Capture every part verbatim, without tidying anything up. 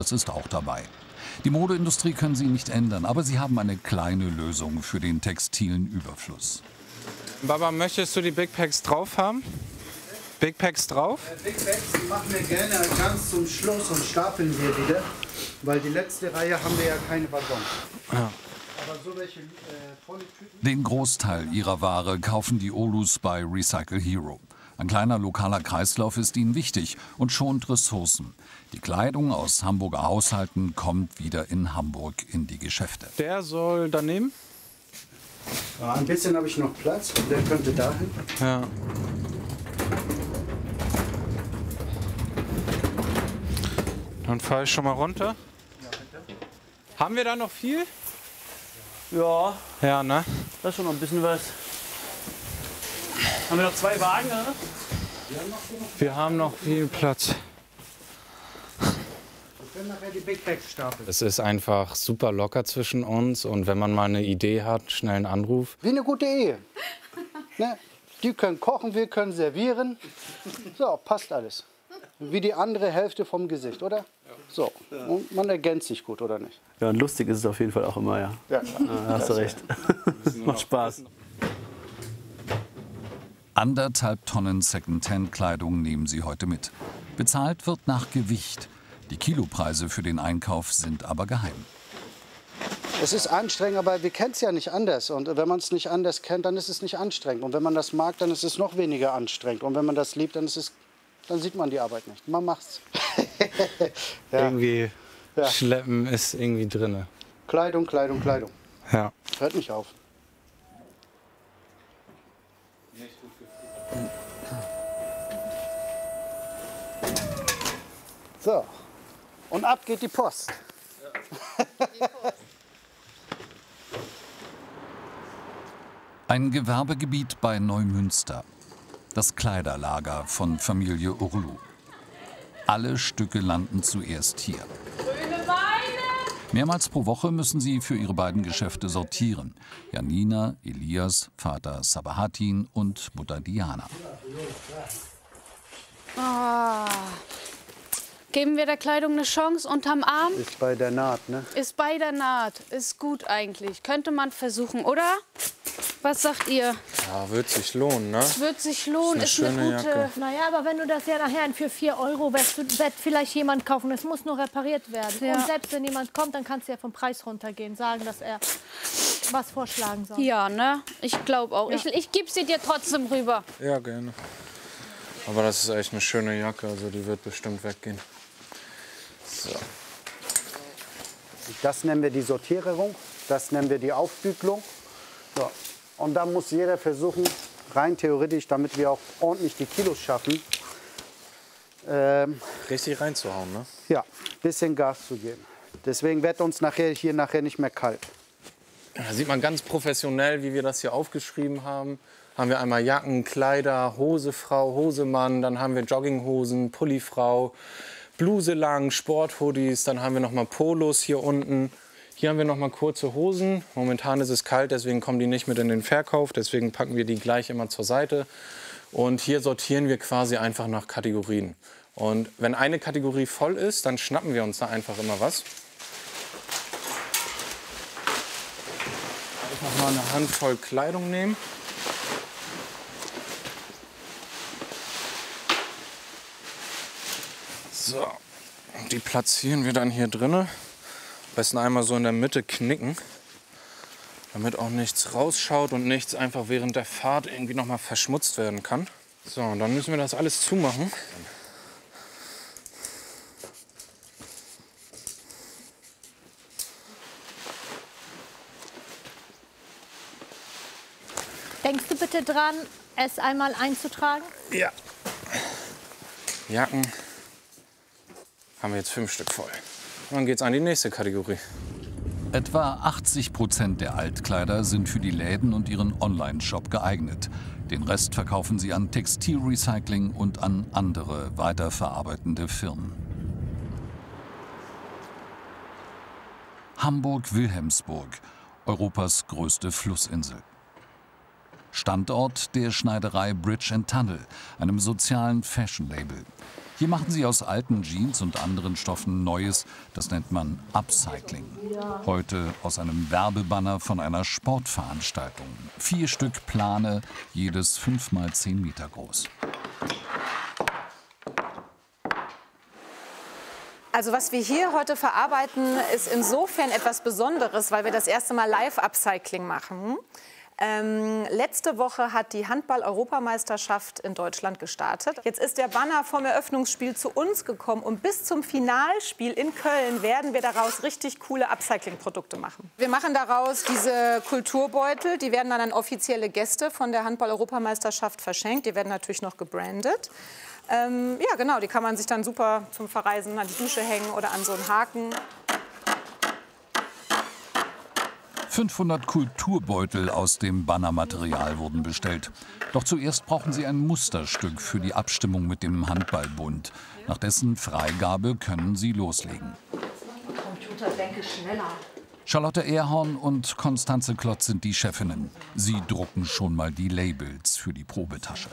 Das ist auch dabei. Die Modeindustrie können sie nicht ändern, aber sie haben eine kleine Lösung für den textilen Überfluss. Baba, möchtest du die Big Packs drauf haben? Big Packs drauf? Big Packs machen wir gerne ganz zum Schluss und stapeln wir wieder, weil die letzte Reihe haben wir ja keine Waggons. Ja. Aber so welche äh, volle Tüten. Den Großteil ihrer Ware kaufen die Olus bei Recycle Hero. Ein kleiner lokaler Kreislauf ist ihnen wichtig und schont Ressourcen. Die Kleidung aus Hamburger Haushalten kommt wieder in Hamburg in die Geschäfte. Der soll daneben? Ja, ein bisschen habe ich noch Platz, der könnte dahin. Ja. Dann fahre ich schon mal runter. Ja, bitte. Haben wir da noch viel? Ja, Ja, ne? da ist schon noch ein bisschen was. Haben wir noch zwei Wagen, oder? Wir haben noch viel Platz. Wir können nachher die Big Packs stapeln. Es ist einfach super locker zwischen uns und wenn man mal eine Idee hat, schnell einen Anruf. Wie eine gute Ehe. Ne? Die können kochen, wir können servieren. So, passt alles. Wie die andere Hälfte vom Gesicht, oder? So, und man ergänzt sich gut, oder nicht? Ja, und lustig ist es auf jeden Fall auch immer, ja. Ja, Ja, hast du recht. Macht Spaß. Anderthalb Tonnen Second-Hand-Kleidung nehmen sie heute mit. Bezahlt wird nach Gewicht. Die Kilopreise für den Einkauf sind aber geheim. Es ist anstrengend, aber wir kennen es ja nicht anders. Und wenn man es nicht anders kennt, dann ist es nicht anstrengend. Und wenn man das mag, dann ist es noch weniger anstrengend. Und wenn man das liebt, dann, ist es, dann sieht man die Arbeit nicht. Man macht's. Ja. Irgendwie Ja. schleppen ist irgendwie drin. Kleidung, Kleidung, Kleidung. Ja. Hört nicht auf. So, und ab geht die Post. Ein Gewerbegebiet bei Neumünster. Das Kleiderlager von Familie Urlu. Alle Stücke landen zuerst hier. Mehrmals pro Woche müssen sie für ihre beiden Geschäfte sortieren. Janina, Elias, Vater Sabahatin und Mutter Diana. Ah. Geben wir der Kleidung eine Chance unterm Arm? Ist bei der Naht, ne? Ist bei der Naht. Ist gut eigentlich. Könnte man versuchen, oder? Was sagt ihr? Ja, wird sich lohnen, ne? Wird sich lohnen. Ist eine Ist eine schöne gute. Jacke. Naja, aber wenn du das ja nachher für vier Euro wirst, du- wird vielleicht jemand kaufen. Es muss nur repariert werden. Ja. Und selbst wenn jemand kommt, dann kannst du ja vom Preis runtergehen, sagen, dass er was vorschlagen soll. Ja, ne? Ich glaube auch. Ich, ich gebe sie dir trotzdem rüber. Ja, gerne. Aber das ist echt eine schöne Jacke, also die wird bestimmt weggehen. So. Das nennen wir die Sortierung, das nennen wir die Aufbügelung. So. Und da muss jeder versuchen, rein theoretisch, damit wir auch ordentlich die Kilos schaffen, ähm, Richtig reinzuhauen, ne? ja, ein bisschen Gas zu geben. Deswegen wird uns nachher hier nachher nicht mehr kalt. Da sieht man ganz professionell, wie wir das hier aufgeschrieben haben. Haben wir einmal Jacken, Kleider, Hosefrau, Hosemann, dann haben wir Jogginghosen, Pullifrau, Bluse lang, Sporthoodies, dann haben wir noch mal Polos hier unten. Hier haben wir noch mal kurze Hosen. Momentan ist es kalt, deswegen kommen die nicht mit in den Verkauf. Deswegen packen wir die gleich immer zur Seite. Und hier sortieren wir quasi einfach nach Kategorien. Und wenn eine Kategorie voll ist, dann schnappen wir uns da einfach immer was. Ich noch mal eine Handvoll Kleidung nehmen. So, die platzieren wir dann hier drinne. Am besten einmal so in der Mitte knicken, damit auch nichts rausschaut und nichts einfach während der Fahrt irgendwie noch mal verschmutzt werden kann. So, und dann müssen wir das alles zumachen. Denkst du bitte dran, es einmal einzutragen? Ja. Jacken haben wir jetzt fünf Stück voll. Und dann geht's an die nächste Kategorie. Etwa achtzig Prozent der Altkleider sind für die Läden und ihren Online-Shop geeignet. Den Rest verkaufen sie an Textilrecycling und an andere weiterverarbeitende Firmen. Hamburg-Wilhelmsburg, Europas größte Flussinsel. Standort der Schneiderei Bridge and Tunnel, einem sozialen Fashion-Label. Hier machen sie aus alten Jeans und anderen Stoffen Neues. Das nennt man Upcycling. Heute aus einem Werbebanner von einer Sportveranstaltung. Vier Stück Plane, jedes fünf mal zehn Meter groß. Also was wir hier heute verarbeiten, ist insofern etwas Besonderes, weil wir das erste Mal Live-Upcycling machen. Ähm, letzte Woche hat die Handball-Europameisterschaft in Deutschland gestartet. Jetzt ist der Banner vom Eröffnungsspiel zu uns gekommen und bis zum Finalspiel in Köln werden wir daraus richtig coole Upcycling-Produkte machen. Wir machen daraus diese Kulturbeutel, die werden dann an offizielle Gäste von der Handball-Europameisterschaft verschenkt. Die werden natürlich noch gebrandet. Ähm, ja, genau, die kann man sich dann super zum Verreisen an die Dusche hängen oder an so einen Haken. fünfhundert Kulturbeutel aus dem Bannermaterial wurden bestellt. Doch zuerst brauchen sie ein Musterstück für die Abstimmung mit dem Handballbund. Nach dessen Freigabe können sie loslegen. Computer, denke schneller. Charlotte Ehrhorn und Konstanze Klotz sind die Chefinnen. Sie drucken schon mal die Labels für die Probetasche.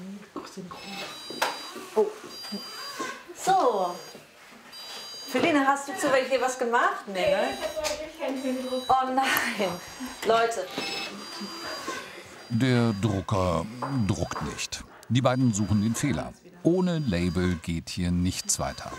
Oh. So. Feline, hast du zufällig hier was gemacht? Nee, ne? Oh nein. Leute. Der Drucker druckt nicht. Die beiden suchen den Fehler. Ohne Label geht hier nichts weiter.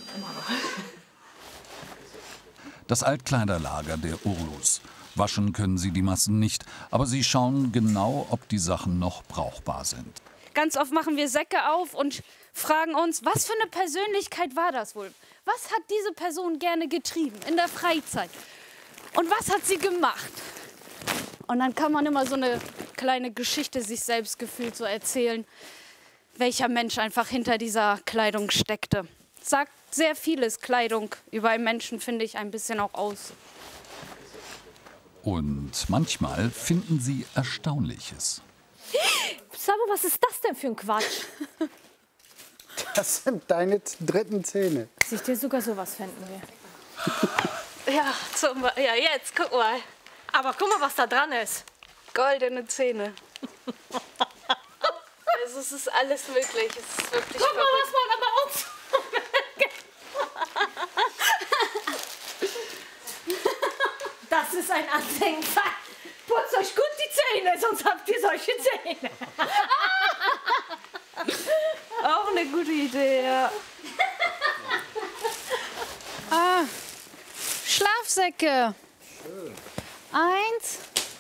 Das Altkleiderlager der Urlus. Waschen können sie die Massen nicht, aber sie schauen genau, ob die Sachen noch brauchbar sind. Ganz oft machen wir Säcke auf und fragen uns, was für eine Persönlichkeit war das wohl? Was hat diese Person gerne getrieben in der Freizeit? Und was hat sie gemacht? Und dann kann man immer so eine kleine Geschichte sich selbst gefühlt so erzählen, welcher Mensch einfach hinter dieser Kleidung steckte. Sagt sehr vieles Kleidung über einen Menschen, finde ich, ein bisschen auch aus. Und manchmal finden sie Erstaunliches. Sag mal, was ist das denn für ein Quatsch? Das sind deine dritten Zähne. Siehst du, sogar sowas fänden wir. Ja, zum, ja, jetzt, guck mal. Aber guck mal, was da dran ist. Goldene Zähne. Also es ist alles möglich. Es ist wirklich Guck mal, verrückt. was man aber uns... Das ist ein Andenken. Putzt euch gut die Zähne, sonst habt ihr solche Zähne. Auch eine gute Idee, ja. Ah, Schlafsäcke. Schön. Eins,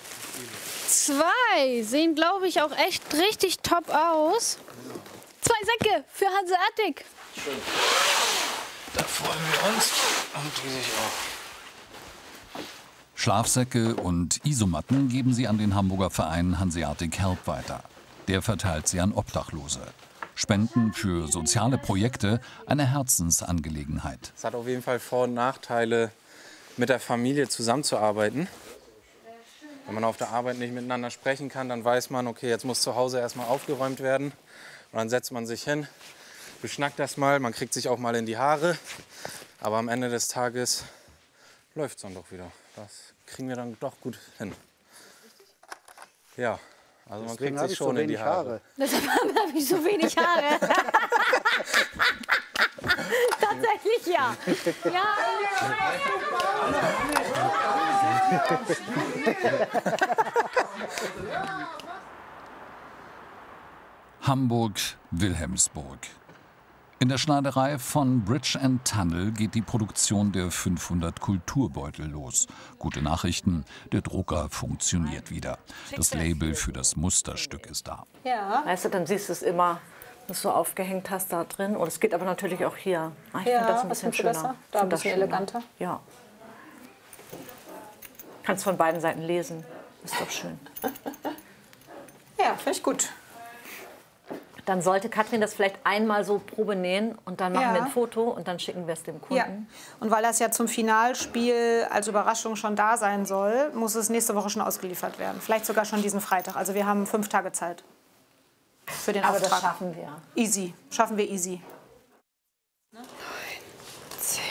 zwei. Sehen, glaube ich, auch echt richtig top aus. Zwei Säcke für Hanseatic. Schön. Da freuen wir uns. Und die sich auch. Schlafsäcke und Isomatten geben sie an den Hamburger Verein Hanseatic Help weiter. Der verteilt sie an Obdachlose. Spenden für soziale Projekte eine Herzensangelegenheit. Es hat auf jeden Fall Vor- und Nachteile, mit der Familie zusammenzuarbeiten. Wenn man auf der Arbeit nicht miteinander sprechen kann, dann weiß man, okay, jetzt muss zu Hause erstmal aufgeräumt werden. Und dann setzt man sich hin, beschnackt das mal, man kriegt sich auch mal in die Haare. Aber am Ende des Tages läuft es dann doch wieder. Das kriegen wir dann doch gut hin. Ja, also man kriegt sich schon in die Haare. Deshalb habe ich so wenig Haare. Tatsächlich ja. Ja. Hamburg-Wilhelmsburg. In der Schneiderei von Bridge and Tunnel geht die Produktion der fünfhundert Kulturbeutel los. Gute Nachrichten, der Drucker funktioniert wieder. Das Label für das Musterstück ist da. Ja. Weißt du, dann siehst du es immer, was du aufgehängt hast da drin. Und es geht aber natürlich auch hier. Ah, ich Ja, finde das ein was bisschen findest du schöner. besser? Ich Da find ein das bisschen schöner. eleganter? Ja. Kannst von beiden Seiten lesen. Ist doch schön. Ja, finde ich gut. Dann sollte Katrin das vielleicht einmal so Probe nähen und dann machen Ja. wir ein Foto und dann schicken wir es dem Kunden. Ja. Und weil das ja zum Finalspiel als Überraschung schon da sein soll, muss es nächste Woche schon ausgeliefert werden. Vielleicht sogar schon diesen Freitag. Also wir haben fünf Tage Zeit für den Aber Auftrag. das schaffen wir. Easy. Schaffen wir easy. Neun, zehn.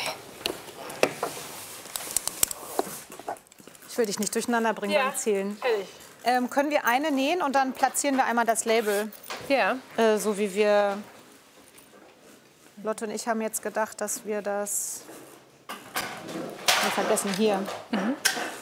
Ich will dich nicht durcheinander bringen Ja, beim Zählen. fertig. Ähm, können wir eine nähen und dann platzieren wir einmal das Label, Ja. äh, so wie wir Lotte und ich haben jetzt gedacht, dass wir das... Wir vergessen hier. Mhm.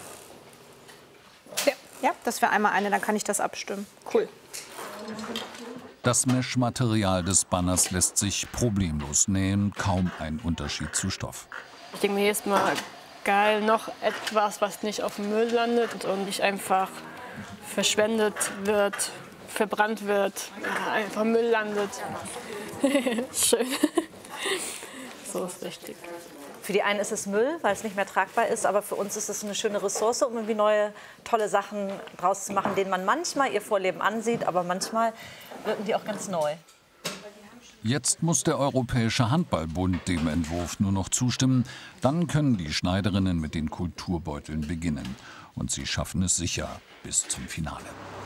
Ja. Ja, das wäre einmal eine, dann kann ich das abstimmen. Cool. Das Mesh-Material des Banners lässt sich problemlos nähen, kaum ein Unterschied zu Stoff. Ich denke mir jetzt mal, geil, noch etwas, was nicht auf dem Müll landet und nicht einfach verschwendet wird, verbrannt wird, einfach Müll landet. Schön. So ist richtig. Für die einen ist es Müll, weil es nicht mehr tragbar ist, aber für uns ist es eine schöne Ressource, um irgendwie neue, tolle Sachen draus zu machen, denen man manchmal ihr Vorleben ansieht, aber manchmal wirken die auch ganz neu. Jetzt muss der Europäische Handballbund dem Entwurf nur noch zustimmen. Dann können die Schneiderinnen mit den Kulturbeuteln beginnen. Und sie schaffen es sicher bis zum Finale.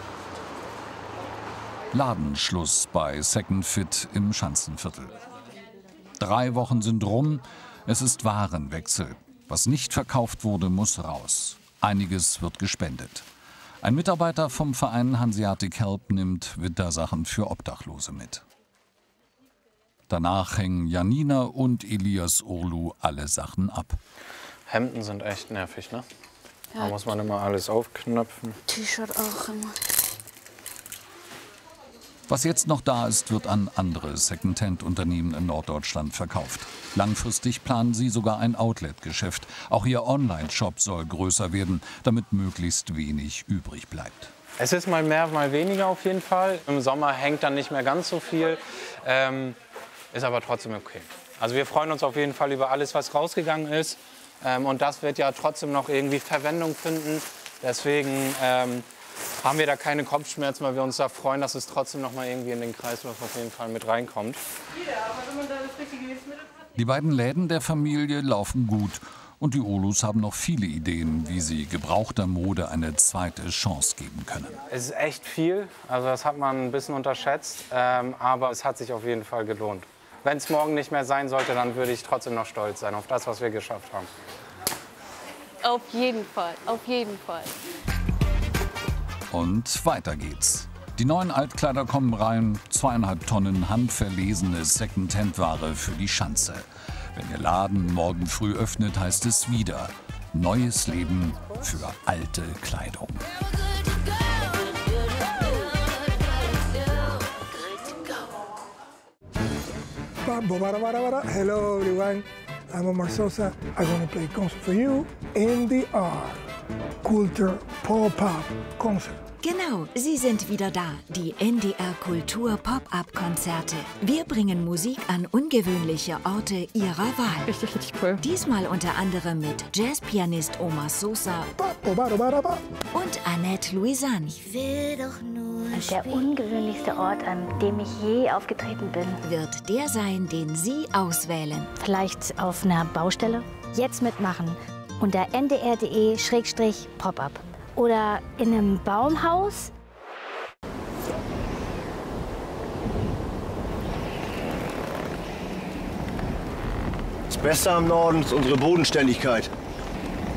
Ladenschluss bei Second Fit im Schanzenviertel. Drei Wochen sind rum. Es ist Warenwechsel. Was nicht verkauft wurde, muss raus. Einiges wird gespendet. Ein Mitarbeiter vom Verein Hanseatic Help nimmt Wintersachen für Obdachlose mit. Danach hängen Janina und Elias Orlu alle Sachen ab. Hemden sind echt nervig, ne? Ja. Da muss man immer alles aufknöpfen. T-Shirt auch immer. Was jetzt noch da ist, wird an andere Secondhand-Unternehmen in Norddeutschland verkauft. Langfristig planen sie sogar ein Outlet-Geschäft. Auch ihr Online-Shop soll größer werden, damit möglichst wenig übrig bleibt. Es ist mal mehr, mal weniger auf jeden Fall. Im Sommer hängt dann nicht mehr ganz so viel, ähm, ist aber trotzdem okay. Also wir freuen uns auf jeden Fall über alles, was rausgegangen ist. Ähm, und das wird ja trotzdem noch irgendwie Verwendung finden. Deswegen ähm, haben wir da keine Kopfschmerzen, weil wir uns da freuen, dass es trotzdem noch mal irgendwie in den Kreislauf auf jeden Fall mit reinkommt. Die beiden Läden der Familie laufen gut. Und die Orlus haben noch viele Ideen, wie sie gebrauchter Mode eine zweite Chance geben können. Es ist echt viel, also das hat man ein bisschen unterschätzt, ähm, aber es hat sich auf jeden Fall gelohnt. Wenn es morgen nicht mehr sein sollte, dann würde ich trotzdem noch stolz sein auf das, was wir geschafft haben. Auf jeden Fall, auf jeden Fall. Und weiter geht's. Die neuen Altkleider kommen rein, zweieinhalb Tonnen handverlesene Second-Hand-Ware für die Schanze. Wenn der Laden morgen früh öffnet, heißt es wieder neues Leben für alte Kleidung. Hello everyone, I'm Omar Sosa. I'm gonna play concert for you in the R Culture Pop-Up Concert. Genau, sie sind wieder da, die N D R Kultur Pop-Up-Konzerte. Wir bringen Musik an ungewöhnliche Orte ihrer Wahl. Richtig, richtig cool. Diesmal unter anderem mit Jazzpianist Omar Sosa und Annette Louisanne. Ich will doch nur der ungewöhnlichste Ort, an dem ich je aufgetreten bin, wird der sein, den Sie auswählen. Vielleicht auf einer Baustelle? Jetzt mitmachen unter n d r punkt d e Schrägstrich Pop-Up. Oder in einem Baumhaus? Das Beste am Norden ist unsere Bodenständigkeit.